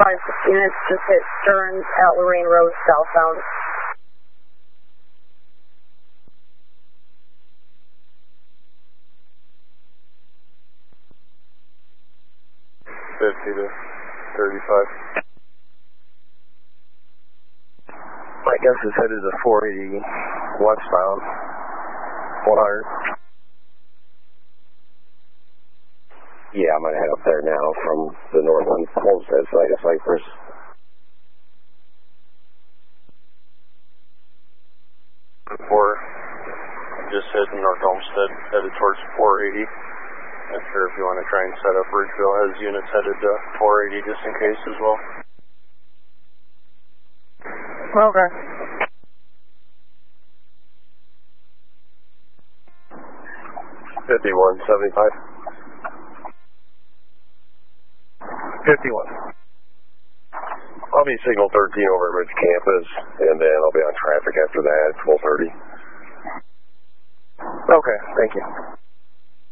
units just hit Stearns at Lorraine Road southbound. $50 to $35. My guess is headed to 480 westbound. 100. Yeah, I'm going to head up there now from the Northland Homestead side of Cypress. Just heading North Homestead, headed towards 480. Not sure if you want to try and set up. Ridgeville has units headed to 480 just in case as well. Okay. $51.75. 51. I'll be signal 13 over at Ridge Campus, and then I'll be on traffic after that at 12:30. Okay, thank you.